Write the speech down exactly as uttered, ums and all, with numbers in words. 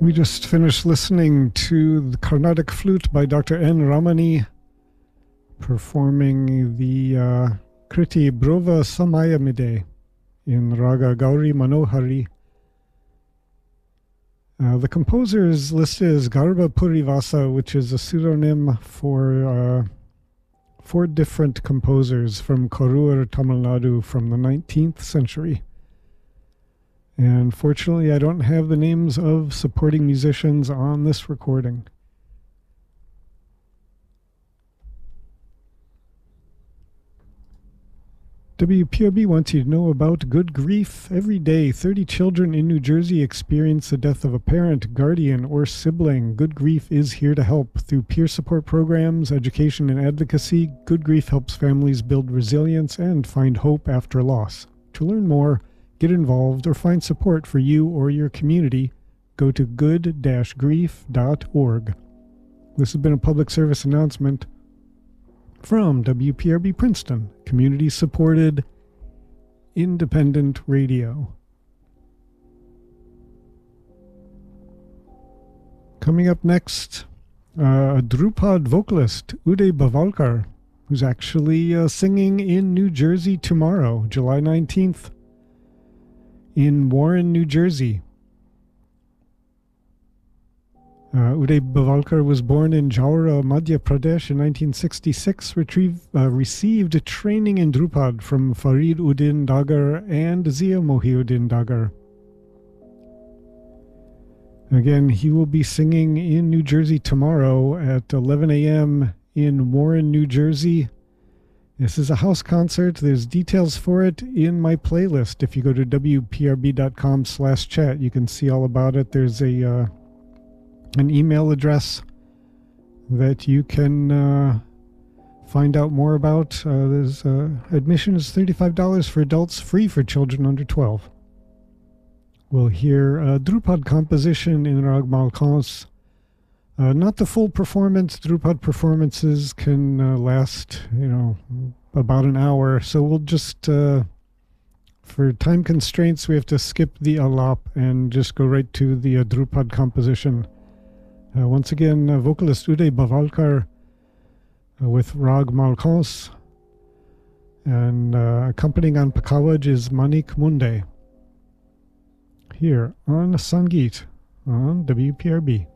We just finished listening to the Carnatic Flute by Doctor N. Ramani, performing the uh, Kriti Brova Samayamide in Raga Gauri Manohari. Uh, the composer is listed as Garba Purivasa, which is a pseudonym for uh, four different composers from Korur, Tamil Nadu from the nineteenth century. And fortunately, I don't have the names of supporting musicians on this recording. W P R B wants you to know about Good Grief. Every day, thirty children in New Jersey experience the death of a parent, guardian, or sibling. Good Grief is here to help. Through peer support programs, education, and advocacy, Good Grief helps families build resilience and find hope after loss. To learn more, get involved, or find support for you or your community, go to good dash grief dot org. This has been a public service announcement from W P R B Princeton, community-supported, independent radio. Coming up next, uh, a Drupad vocalist, Uday Bavalkar, who's actually uh, singing in New Jersey tomorrow, July nineteenth, in Warren, New Jersey. Uh, Uday Bavalkar was born in Jaora, Madhya Pradesh in nineteen sixty-six, retrieve, uh, received training in Drupad from Farid Uddin Dagar and Zia Mohiuddin Dagar. Again, he will be singing in New Jersey tomorrow at eleven a.m. in Warren, New Jersey. This is a house concert. There's details for it in my playlist. If you go to w p r b dot com slash chat, you can see all about it. There's a uh, an email address that you can uh, find out more about. Uh, there's uh, admission is thirty-five dollars for adults, free for children under twelve. We'll hear a Drupad composition in Rag Malkans. Uh, not the full performance. Drupad performances can uh, last, you know, about an hour. So we'll just, uh, for time constraints, we have to skip the alap and just go right to the uh, Drupad composition. Uh, once again, uh, vocalist Uday Bavalkar uh, with Rag Malkans. And uh, accompanying on Pakawaj is Manik Munde. Here on Sangeet on W P R B.